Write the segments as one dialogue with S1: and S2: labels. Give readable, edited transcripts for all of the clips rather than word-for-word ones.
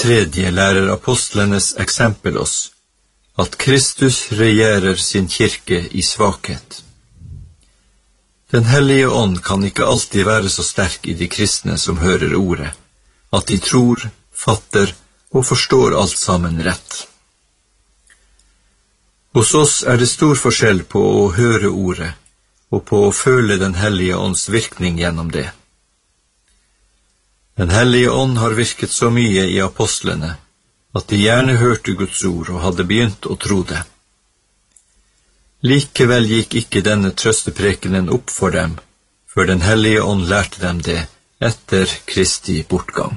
S1: tredje lærer apostlenes eksempel oss at Kristus regjerer sin kirke i svakhet. Den hellige ånd kan ikke alltid være så sterk i de kristne som hører ordet, at de tror, fatter og forstår alt sammen rett. Hos oss det stor forskjell på å høre ordet og på å føle den hellige ånds virkning gjennom det. Den hellige ånd har virket så mye i apostlene at de gjerne hørte Guds ord og hadde begynt å tro det. Likevel gikk ikke denne trøsteprekenen opp for dem, før den hellige ånd lærte dem det etter Kristi bortgang.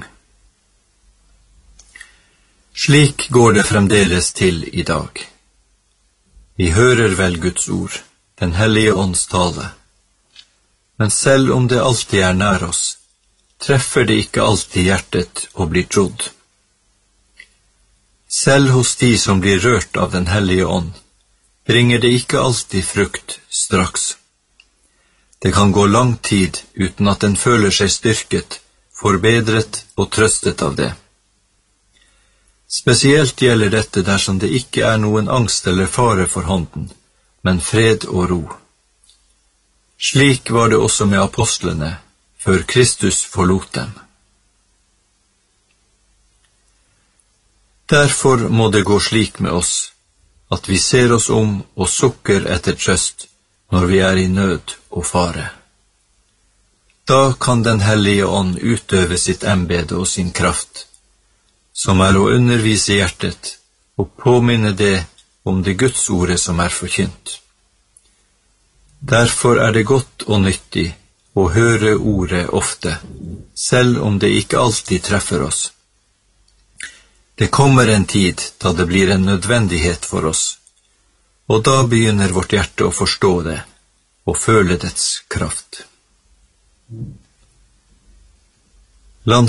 S1: Slik går det fremdeles til i dag. Vi hører vel Guds ord, den hellige ånds tale. Men selv om det alltid nær oss, treffer det ikke alltid hjertet og blir trodd. Selv hos de som blir rørt av den hellige ånd, bringer det ikke alltid frukt straks. Det kan gå lang tid uten at den føler seg styrket, forbedret og trøstet av det. Spesielt gjelder dette dersom det ikke noen angst eller fare for hånden, men fred og ro. Slik var det også med apostlene, før Kristus forlot dem. Derfor må det gå slik med oss, at vi ser oss om og sukker etter trøst når vi i nød og fare. Da kan den hellige ånd utøve sitt embete og sin kraft, som å undervise hjertet og påminne det om det Guds ordet som forkynt. Derfor det godt og nyttig å høre ordet ofte, selv om det ikke alltid treffer oss. Det kommer en tid da det blir en nødvendighet for oss, og da begynner vårt hjerte å forstå det og føle dets kraft.